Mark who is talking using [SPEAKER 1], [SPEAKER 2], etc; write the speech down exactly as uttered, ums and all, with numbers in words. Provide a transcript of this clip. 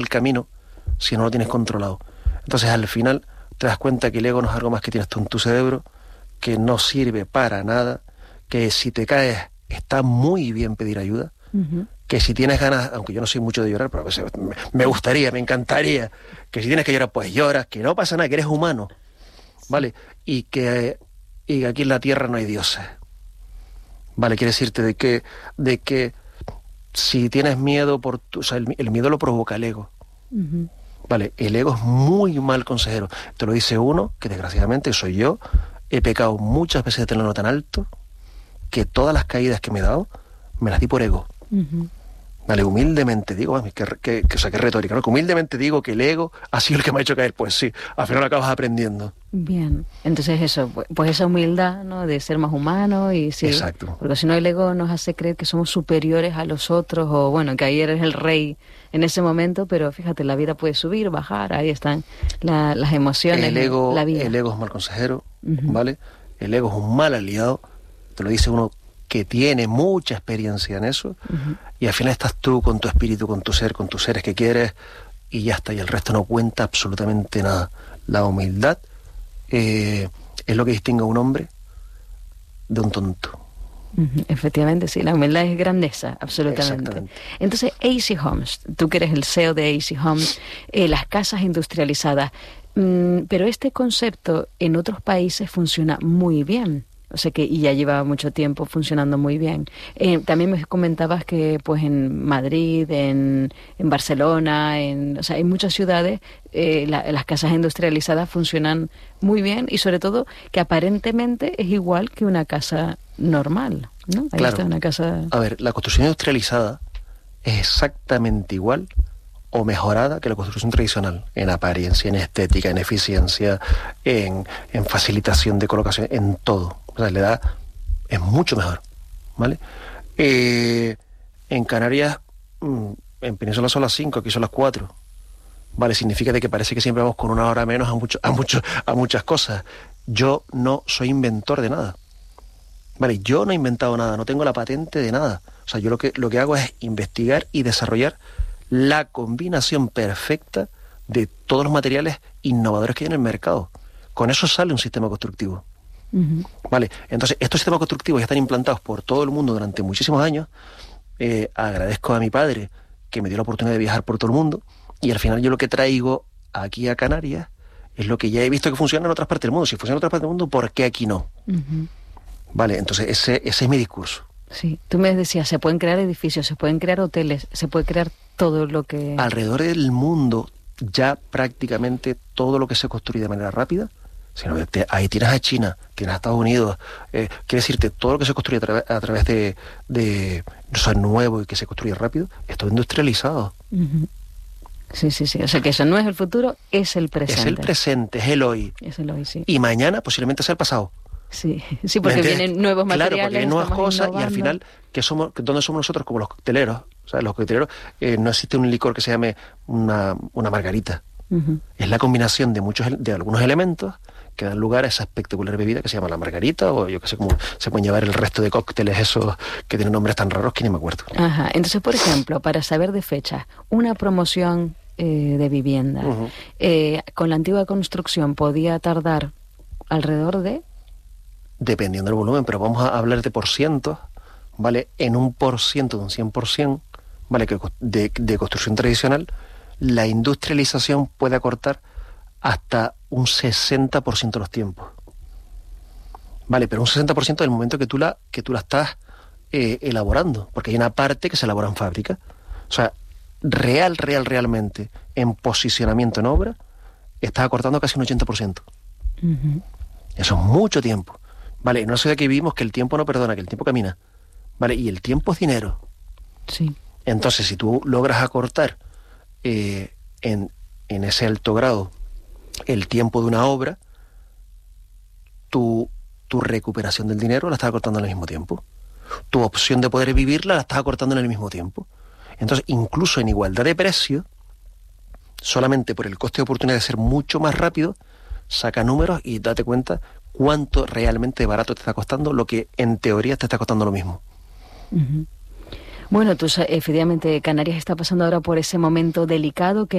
[SPEAKER 1] el camino si no lo tienes controlado. Entonces al final te das cuenta que el ego no es algo más que tienes tú en tu cerebro, que no sirve para nada, que si te caes está muy bien pedir ayuda, uh-huh. que si tienes ganas, aunque yo no soy mucho de llorar, pero a veces me, me gustaría, me encantaría, que si tienes que llorar, pues lloras, que no pasa nada, que eres humano, ¿vale? Y que, y que aquí en la tierra no hay dioses, ¿vale? Quiere decirte de que, de que si tienes miedo, por tu, o sea, el, el miedo lo provoca el ego, uh-huh. ¿vale? El ego es muy mal consejero. Te lo dice uno, que desgraciadamente soy yo, he pecado muchas veces de tenerlo tan alto, que todas las caídas que me he dado, me las di por ego. Uh-huh. Vale, humildemente digo, que, que, que, o sea, que retórica, ¿no? Que humildemente digo que el ego ha sido el que me ha hecho caer. Pues sí, al final acabas aprendiendo.
[SPEAKER 2] Bien, entonces eso, pues esa humildad, ¿no? De ser más humano y sí.
[SPEAKER 1] Exacto.
[SPEAKER 2] Porque si no el ego nos hace creer que somos superiores a los otros, o bueno, que ahí eres el rey en ese momento, pero fíjate, la vida puede subir, bajar, ahí están la, las emociones,
[SPEAKER 1] el ego,
[SPEAKER 2] la vida.
[SPEAKER 1] El ego es mal consejero, uh-huh. ¿vale? El ego es un mal aliado, te lo dice uno que tiene mucha experiencia en eso, uh-huh. y al final estás tú con tu espíritu, con tu ser, con tus seres que quieres, y ya está, y el resto no cuenta absolutamente nada. La humildad eh, es lo que distingue a un hombre de un tonto.
[SPEAKER 2] Uh-huh. Efectivamente, sí, la humildad es grandeza, absolutamente. Entonces, A C Homes, tú que eres el C E O de A C Homes, eh, las casas industrializadas, mm, pero este concepto en otros países funciona muy bien. O sea que, y ya lleva mucho tiempo funcionando muy bien. Eh, también me comentabas que pues en Madrid, en, en Barcelona, en, o sea, en muchas ciudades eh, la, las casas industrializadas funcionan muy bien y sobre todo que aparentemente es igual que una casa normal, ¿no? Ahí
[SPEAKER 1] claro.
[SPEAKER 2] está una casa...
[SPEAKER 1] A ver, la construcción industrializada es exactamente igual o mejorada que la construcción tradicional, en apariencia, en estética, en eficiencia, en, en facilitación de colocación, en todo. O sea, la edad es mucho mejor, ¿vale? Eh, en Canarias, en Península son las cinco, aquí son las cuatro, ¿vale? Significa de que parece que siempre vamos con una hora menos a, mucho, a, mucho, a muchas cosas. Yo no soy inventor de nada, ¿vale? Yo no he inventado nada, no tengo la patente de nada. O sea, yo lo que, lo que hago es investigar y desarrollar la combinación perfecta de todos los materiales innovadores que hay en el mercado. Con eso sale un sistema constructivo. Uh-huh. Vale, entonces estos sistemas constructivos ya están implantados por todo el mundo durante muchísimos años. Eh, agradezco a mi padre que me dio la oportunidad de viajar por todo el mundo y al final yo lo que traigo aquí a Canarias es lo que ya he visto que funciona en otras partes del mundo. Si funciona en otras partes del mundo, ¿por qué aquí no? Uh-huh. Vale, entonces ese, ese es mi discurso.
[SPEAKER 2] Sí, tú me decías, se pueden crear edificios, se pueden crear hoteles, se puede crear todo lo que...
[SPEAKER 1] Alrededor del mundo ya prácticamente todo lo que se construye de manera rápida, sino que te, ahí tienes a China, tienes a Estados Unidos, eh, quiere decirte, todo lo que se construye a, tra- a través de, de o sea, nuevo y que se construye rápido, es todo industrializado.
[SPEAKER 2] Uh-huh. Sí, sí, sí, o sea que eso no es el futuro, es el presente.
[SPEAKER 1] Es el presente, es el hoy.
[SPEAKER 2] Es el hoy, sí.
[SPEAKER 1] Y mañana posiblemente sea el pasado.
[SPEAKER 2] Sí, sí, porque vienen nuevos materiales.
[SPEAKER 1] Claro, porque hay nuevas cosas
[SPEAKER 2] innovando.
[SPEAKER 1] Y al final, ¿qué somos, ¿dónde somos nosotros como los cocteleros? O sea, los cocteleros, eh, no existe un licor que se llame una, una margarita. Uh-huh. Es la combinación de muchos de algunos elementos que dan lugar a esa espectacular bebida que se llama la margarita, o yo que sé cómo se pueden llevar el resto de cócteles esos que tienen nombres tan raros que ni me acuerdo.
[SPEAKER 2] Ajá, entonces, por ejemplo, para saber de fechas, una promoción eh, de vivienda, uh-huh. eh, con la antigua construcción podía tardar alrededor de...
[SPEAKER 1] Dependiendo del volumen, pero vamos a hablar de por cientos, ¿vale? En un por ciento de un cien por ciento, ¿vale? Que de, de construcción tradicional, la industrialización puede acortar hasta un sesenta por ciento de los tiempos. Vale, pero un sesenta por ciento del momento que tú la, que tú la estás eh, elaborando, porque hay una parte que se elabora en fábrica. O sea, real, real, realmente, en posicionamiento en obra, estás acortando casi un ochenta por ciento. Uh-huh. Eso es mucho tiempo. Vale, en una sociedad que vivimos que el tiempo no perdona, que el tiempo camina. Vale, y el tiempo es dinero.
[SPEAKER 2] Sí.
[SPEAKER 1] Entonces, si tú logras acortar eh, en, en ese alto grado el tiempo de una obra, tu, tu recuperación del dinero la estás acortando en el mismo tiempo. Tu opción de poder vivirla la estás acortando en el mismo tiempo. Entonces, incluso en igualdad de precio, solamente por el coste de oportunidad de ser mucho más rápido, saca números y date cuenta cuánto realmente barato te está costando lo que en teoría te está costando lo mismo.
[SPEAKER 2] Uh-huh. Bueno, tú, efectivamente, Canarias está pasando ahora por ese momento delicado que